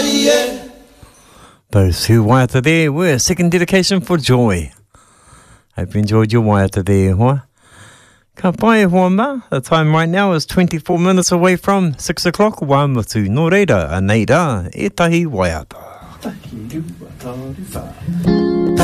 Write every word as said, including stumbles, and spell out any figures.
Those who waiata there were a second dedication for Joy. Hope you enjoyed your waiata there, hoa. Ka pai hoa ma. The time right now is twenty-four minutes away from six o'clock. Wa mutu. Nō reira, a nei rā, e tahi waiata. Tahi rua, tahi wha.